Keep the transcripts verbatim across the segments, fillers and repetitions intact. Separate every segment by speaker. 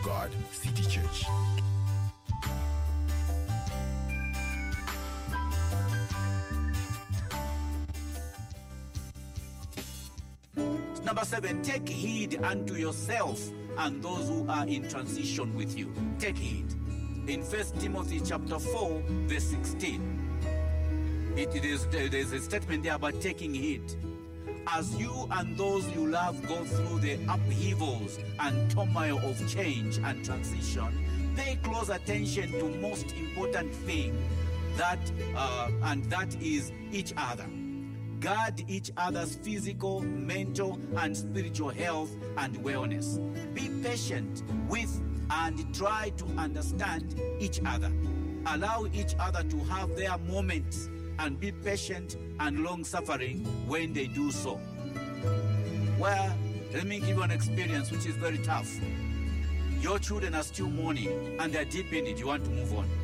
Speaker 1: God City Church.
Speaker 2: Number seven, take heed unto yourself and those who are in transition with you. Take heed. In First Timothy chapter four, verse sixteen, it is, there's a statement there about taking heed. As you and those you love go through the upheavals and turmoil of change and transition, pay close attention to most important thing, that uh, and that is each other. Guard each other's physical, mental, and spiritual health and wellness. Be patient with and try to understand each other. Allow each other to have their moments and be patient and long-suffering when they do so. Well, let me give you an experience which is very tough. Your children are still mourning and they're deep in it. You want to move on.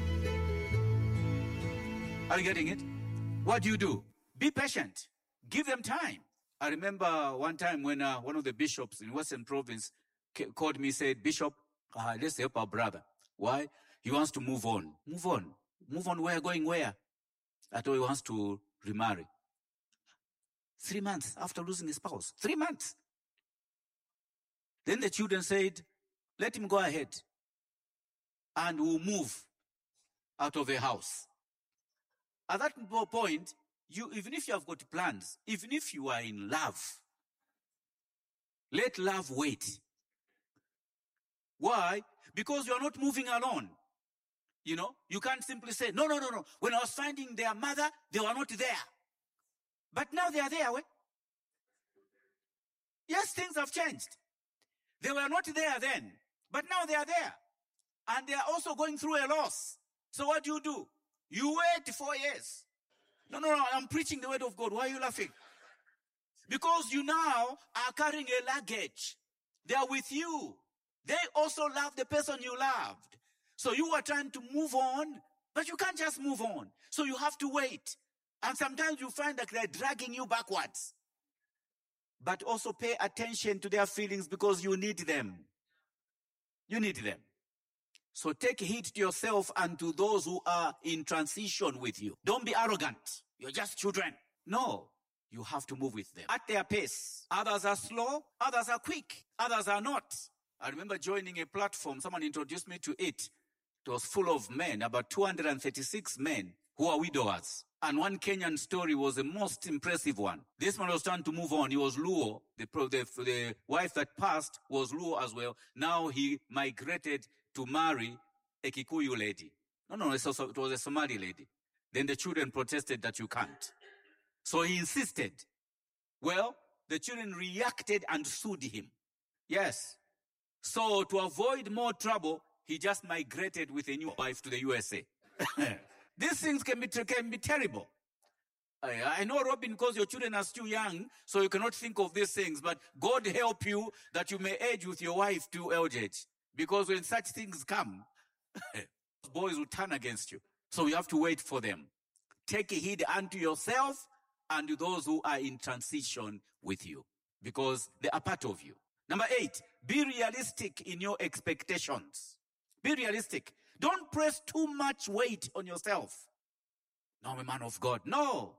Speaker 2: Are you getting it? What do you do? Be patient. Give them time. I remember one time when uh, one of the bishops in Western Province called me, said, Bishop, uh, let's help our brother. Why? He wants to move on. Move on. Move on where? Going where? I thought he wants to remarry. Three months after losing his spouse. Three months. Then the children said, let him go ahead and we'll move out of the house. At that point, you, even if you have got plans, even if you are in love, let love wait. Why? Because you are not moving alone. You know, you can't simply say, no, no, no, no. When I was finding their mother, they were not there. But now they are there. Right? Yes, things have changed. They were not there then, but now they are there. And they are also going through a loss. So what do you do? You wait four years. No, no, no, I'm preaching the word of God. Why are you laughing? Because you now are carrying a luggage. They are with you. They also love the person you loved. So you are trying to move on, but you can't just move on. So you have to wait. And sometimes you find that they're dragging you backwards. But also pay attention to their feelings because you need them. You need them. So take heed to yourself and to those who are in transition with you. Don't be arrogant. You're just children. No, you have to move with them at their pace. Others are slow, others are quick, others are not. I remember joining a platform. Someone introduced me to it. It was full of men, about two hundred thirty-six men who are widowers. And one Kenyan story was the most impressive one. This man was trying to move on. He was Luo. The, the, the wife that passed was Luo as well. Now he migrated to marry a Kikuyu lady. No, no, it was a Somali lady. Then the children protested that you can't. So he insisted. Well, the children reacted and sued him. Yes. So to avoid more trouble, he just migrated with a new wife to the U S A. These things can be, can be terrible. I, I know, Robin, because your children are still young, so you cannot think of these things, but God help you that you may age with your wife to old age. Because when such things come, boys will turn against you. So you have to wait for them. Take heed unto yourself and to those who are in transition with you, because they are part of you. Number eight, be realistic in your expectations. Be realistic. Don't press too much weight on yourself. No, I'm a man of God. No.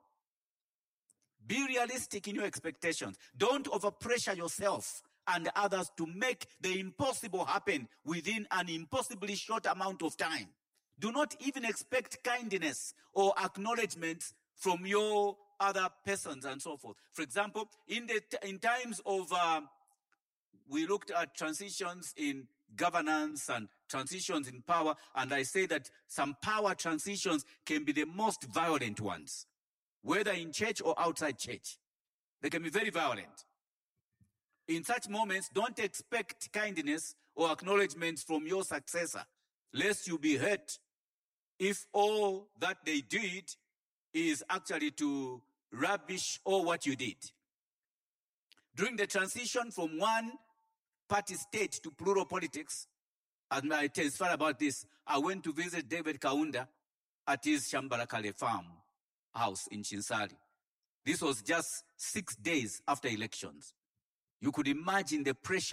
Speaker 2: Be realistic in your expectations. Don't overpressure yourself and others to make the impossible happen within an impossibly short amount of time. Do not even expect kindness or acknowledgement from your other persons and so forth. For example, in the in times of, uh, we looked at transitions in governance and transitions in power, and I say that some power transitions can be the most violent ones, whether in church or outside church. They can be very violent. In such moments, don't expect kindness or acknowledgement from your successor, lest you be hurt if all that they did is actually to rubbish all what you did. During the transition from one party state to plural politics, and I testify about this, I went to visit David Kaunda at his Shambarakale farm house in Chinsali. This was just six days after elections. You could imagine the pressure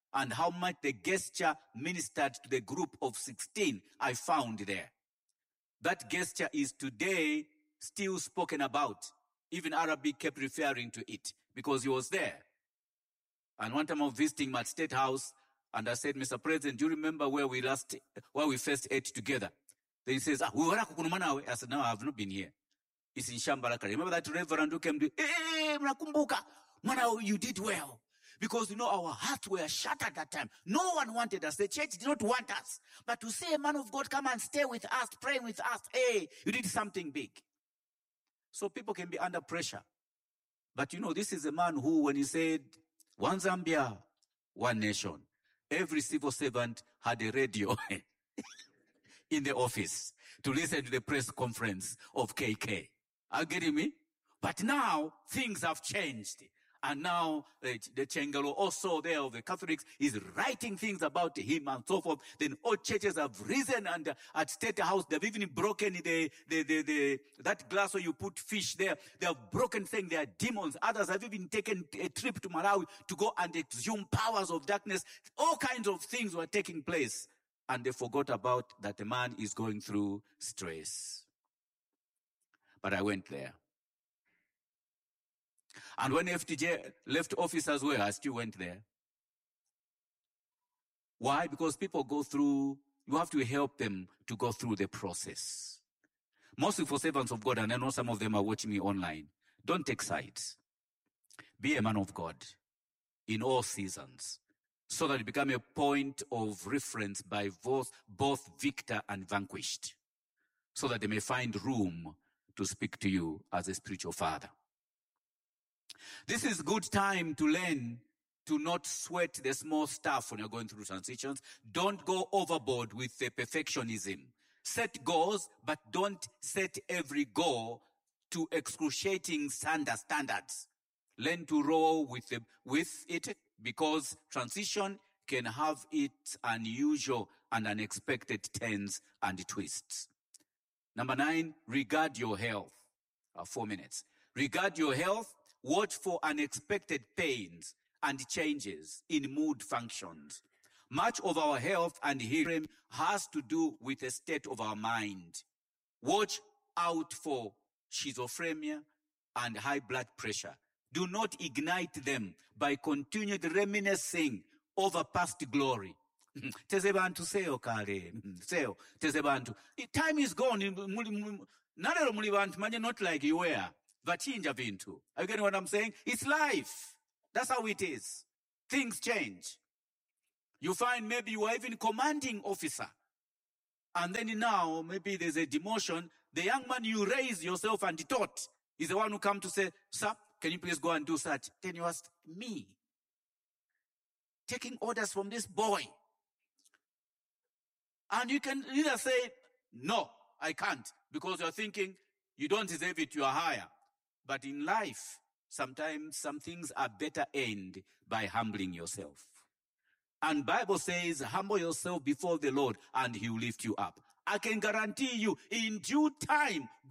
Speaker 2: and how much the gesture ministered to the group of sixteen I found there. That gesture is today still spoken about. Even Arabic kept referring to it because he was there. And one time I was visiting him at State House, and I said, Mister President, do you remember where we last, where we first ate together? Then he says, ah, we were I said, no, I have not been here. It's in Shambaraka. Remember that reverend who came to, hey, mnakumbuka, mwana, you did well. Because, you know, our hearts were shattered that time. No one wanted us. The church did not want us. But to say, man of God, come and stay with us, pray with us, hey, you did something big. So people can be under pressure. But, you know, this is a man who, when he said, one Zambia, one nation, every civil servant had a radio in the office to listen to the press conference of K K. Are you getting me? But now, things have changed. And now uh, the Chengelo also there of the Catholics is writing things about him and so forth. Then all churches have risen, and uh, at State House they've even broken the, the, the, the, that glass where you put fish there. They have broken saying they are demons. Others have even taken a trip to Malawi to go and exhume powers of darkness. All kinds of things were taking place. And they forgot about that the man is going through stress. But I went there. And when F T J left office as well, I still went there. Why? Because people go through, you have to help them to go through the process. Mostly for servants of God, and I know some of them are watching me online, don't take sides. Be a man of God in all seasons, so that it become a point of reference by both, both victor and vanquished, so that they may find room to speak to you as a spiritual father. This is good time to learn to not sweat the small stuff when you're going through transitions. Don't go overboard with the perfectionism. Set goals, but don't set every goal to excruciating standards. Learn to roll with, the, with it, because transition can have its unusual and unexpected turns and twists. Number nine, regard your health. Uh, four minutes. Regard your health. Watch for unexpected pains and changes in mood functions. Much of our health and healing has to do with the state of our mind. Watch out for schizophrenia and high blood pressure. Do not ignite them by continued reminiscing over past glory. Tezebantu seo kale, seo, tezebantu. Time is gone. Nalero muli bantu manje not like you were. Vachinja vintu. Are you getting what I'm saying? It's life. That's how it is. Things change. You find maybe you are even commanding officer. And then now, maybe there's a demotion. The young man you raised yourself and taught is the one who come to say, sir, can you please go and do such? Then you ask me. Taking orders from this boy. And you can either say, no, I can't. Because you're thinking, you don't deserve it, you are higher. But in life, sometimes some things are better earned by humbling yourself. And Bible says, humble yourself before the Lord and he will lift you up. I can guarantee you, in due time,